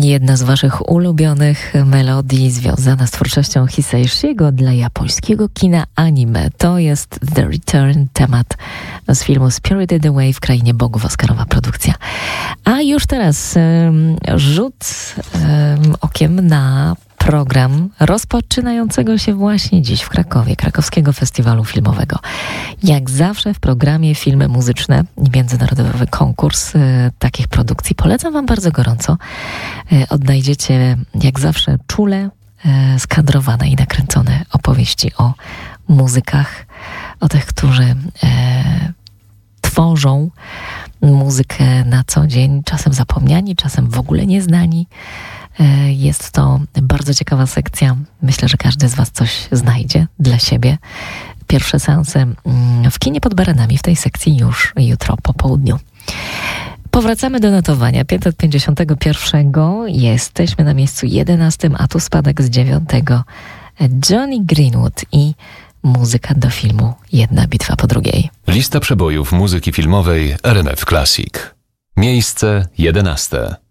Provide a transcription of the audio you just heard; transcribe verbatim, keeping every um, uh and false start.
Jedna z waszych ulubionych melodii związana z twórczością Hisaishiego dla japońskiego kina anime. To jest The Return, temat z filmu Spirited Away w Krainie Bogów, oscarowa produkcja. A już teraz um, rzut um, okiem na program rozpoczynającego się właśnie dziś w Krakowie, Krakowskiego Festiwalu Filmowego. Jak zawsze w programie filmy muzyczne i międzynarodowy konkurs e, takich produkcji. Polecam wam bardzo gorąco. E, odnajdziecie jak zawsze czule e, skadrowane i nakręcone opowieści o muzykach, o tych, którzy e, tworzą muzykę na co dzień, czasem zapomniani, czasem w ogóle nieznani. Jest to bardzo ciekawa sekcja. Myślę, że każdy z was coś znajdzie dla siebie. Pierwsze seanse w kinie pod Baranami w tej sekcji już jutro po południu. Powracamy do notowania pięćset pięćdziesiątego pierwszego. Jesteśmy na miejscu jedenastym, a tu spadek z dziewiątego. Johnny Greenwood i muzyka do filmu Jedna bitwa po drugiej. Lista przebojów muzyki filmowej R M F Classic. Miejsce jedenaste.